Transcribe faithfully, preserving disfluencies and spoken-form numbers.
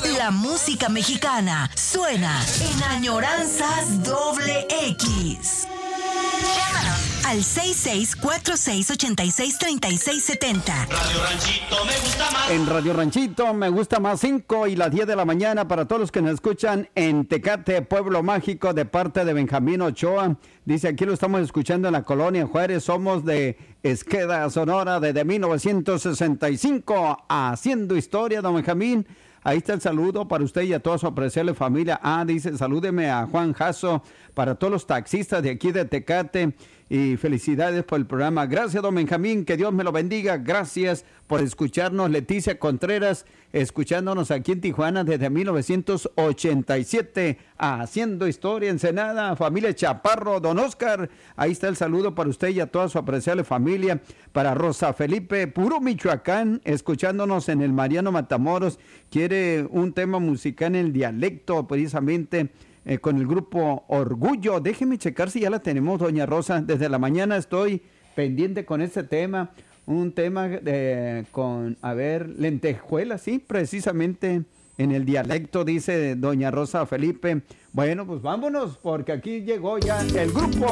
La música mexicana suena en Añoranzas Doble X. Llámanos al seis seis cuatro seis ocho seis tres seis siete cero. Radio Ranchito me gusta más. En Radio Ranchito me gusta más cinco y las diez de la mañana para todos los que nos escuchan en Tecate, Pueblo Mágico, de parte de Benjamín Ochoa. Dice, aquí lo estamos escuchando en la colonia Juárez, somos de Esqueda, Sonora, desde mil novecientos sesenta y cinco, haciendo historia, don Benjamín. Ahí está el saludo para usted y a toda su apreciable familia. Ah, dice, salúdeme a Juan Jasso, para todos los taxistas de aquí de Tecate, y felicidades por el programa. Gracias, don Benjamín, que Dios me lo bendiga. Gracias por escucharnos. Leticia Contreras, escuchándonos aquí en Tijuana desde mil novecientos ochenta y siete, haciendo historia. Ensenada, familia Chaparro, don Oscar, ahí está el saludo para usted y a toda su apreciable familia. Para Rosa Felipe, puro Michoacán, escuchándonos en el Mariano Matamoros, quiere un tema musical en el dialecto, precisamente, Eh, con el grupo Orgullo. Déjeme checar si ya la tenemos, doña Rosa. Desde la mañana estoy pendiente con este tema. Un tema de, con, a ver, lentejuelas, sí, precisamente en el dialecto, dice doña Rosa Felipe. Bueno, pues vámonos, porque aquí llegó ya el grupo